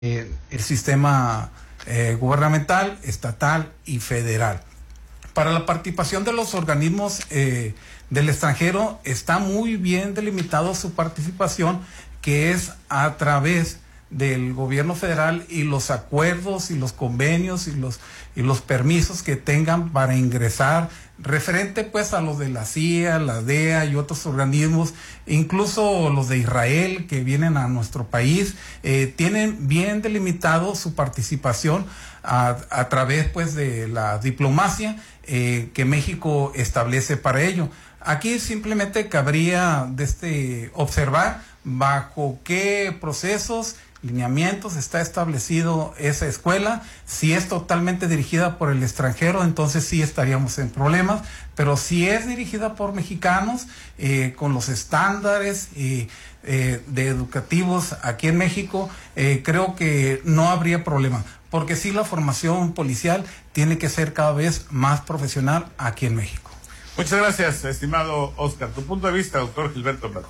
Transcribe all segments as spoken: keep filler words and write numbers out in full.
eh, el sistema eh, gubernamental, estatal y federal. Para la participación de los organismos eh, del extranjero está muy bien delimitado su participación, que es a través del gobierno federal y los acuerdos y los convenios y los y los permisos que tengan para ingresar, referente pues a los de la C I A, la D E A y otros organismos, incluso los de Israel que vienen a nuestro país, eh, tienen bien delimitado su participación a, a través pues de la diplomacia eh, que México establece para ello. Aquí simplemente cabría de este observar bajo qué procesos, lineamientos está establecido esa escuela. Si es totalmente dirigida por el extranjero, entonces sí estaríamos en problemas, pero si es dirigida por mexicanos, eh, con los estándares eh, eh, de educativos aquí en México, eh, creo que no habría problema, porque sí la formación policial tiene que ser cada vez más profesional aquí en México. Muchas gracias, estimado Oscar. Tu punto de vista, doctor Gilberto Blanco.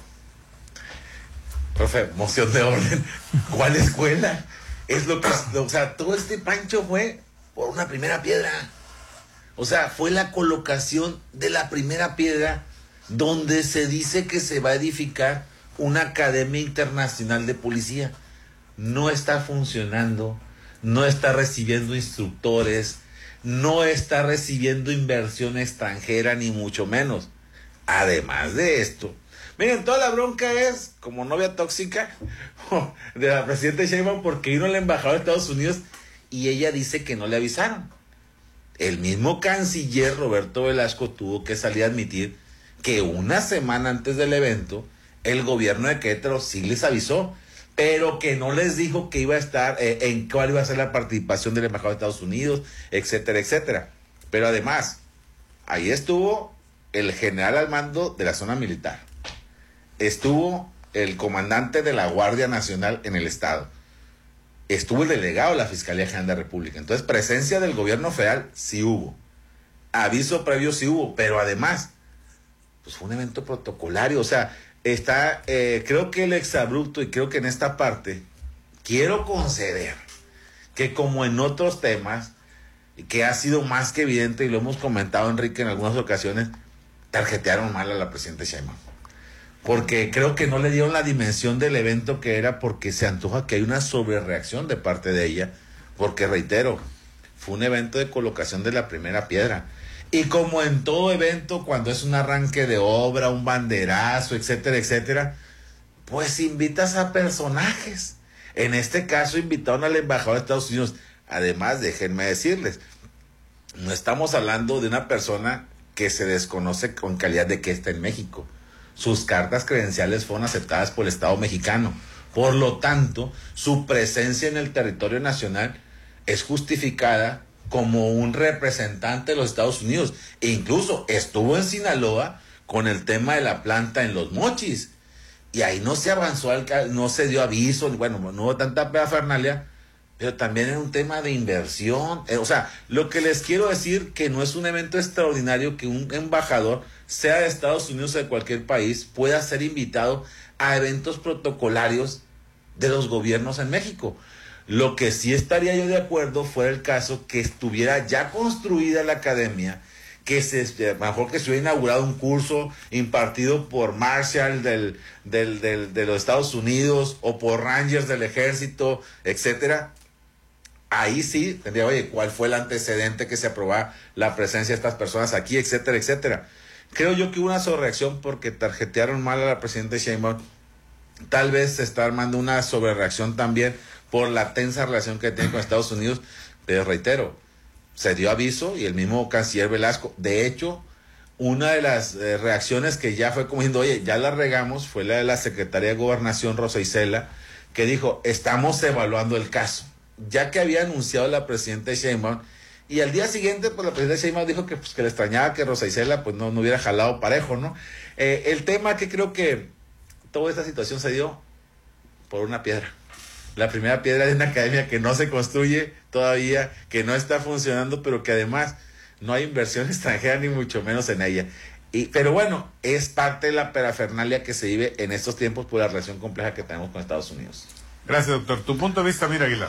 Profe, moción de orden. ¿Cuál escuela? Es lo que, o sea, todo este pancho fue por una primera piedra. O sea, fue la colocación de la primera piedra donde se dice que se va a edificar una academia internacional de policía. No está funcionando, no está recibiendo instructores, no está recibiendo inversión extranjera, ni mucho menos. Además de esto, miren, toda la bronca es como novia tóxica de la presidenta Sheinbaum, porque vino la embajadora de Estados Unidos y ella dice que no le avisaron. El mismo canciller Roberto Velasco tuvo que salir a admitir que una semana antes del evento el gobierno de Querétaro sí les avisó, pero que no les dijo que iba a estar, eh, en cuál iba a ser la participación del embajador de Estados Unidos, etcétera, etcétera. Pero además, ahí estuvo el general al mando de la zona militar. Estuvo el comandante de la Guardia Nacional en el estado. Estuvo el delegado de la Fiscalía General de la República. Entonces, presencia del gobierno federal sí hubo. Aviso previo sí hubo. Pero además, pues fue un evento protocolario. O sea, está, eh, creo que el exabrupto, y creo que en esta parte, quiero conceder que como en otros temas, que ha sido más que evidente, y lo hemos comentado, Enrique, en algunas ocasiones, tarjetearon mal a la presidenta Sheinbaum. Porque creo que no le dieron la dimensión del evento que era, porque se antoja que hay una sobrereacción de parte de ella, porque reitero, fue un evento de colocación de la primera piedra. Y como en todo evento, cuando es un arranque de obra, un banderazo, etcétera, etcétera, pues invitas a personajes. En este caso invitaron al embajador de Estados Unidos. Además, déjenme decirles, no estamos hablando de una persona que se desconoce con calidad de que está en México. Sus cartas credenciales fueron aceptadas por el Estado mexicano. Por lo tanto, su presencia en el territorio nacional es justificada como un representante de los Estados Unidos. E incluso estuvo en Sinaloa con el tema de la planta en Los Mochis. Y ahí no se avanzó, no se dio aviso, bueno, no hubo tanta parafernalia, pero también es un tema de inversión. O sea, lo que les quiero decir, que no es un evento extraordinario que un embajador, sea de Estados Unidos o de cualquier país, pueda ser invitado a eventos protocolarios de los gobiernos en México. Lo que sí estaría yo de acuerdo fuera el caso que estuviera ya construida la academia, que se, mejor que se hubiera inaugurado un curso impartido por Marshall del, del, del, de los Estados Unidos o por Rangers del Ejército, etcétera. Ahí sí tendría, oye, ¿cuál fue el antecedente que se aprobaba la presencia de estas personas aquí, etcétera, etcétera? Creo yo que hubo una sobrereacción porque tarjetearon mal a la presidenta Sheinbaum. Tal vez se está armando una sobrereacción también por la tensa relación que tiene con Estados Unidos, pero reitero, se dio aviso y el mismo canciller Velasco, de hecho, una de las eh, reacciones que ya fue como diciendo, oye, ya la regamos, fue la de la secretaria de Gobernación, Rosa Isela, que dijo, estamos evaluando el caso, ya que había anunciado la presidenta Sheinbaum, y al día siguiente, pues la presidenta Sheinbaum dijo que, pues, que le extrañaba que Rosa Isela pues, no, no hubiera jalado parejo, ¿no? Eh, el tema que creo que toda esta situación se dio por una piedra. La primera piedra de una academia que no se construye todavía, que no está funcionando, pero que además no hay inversión extranjera ni mucho menos en ella. Y, pero bueno, es parte de la parafernalia que se vive en estos tiempos por la relación compleja que tenemos con Estados Unidos. Gracias, doctor. Tu punto de vista, mira, Aguilar.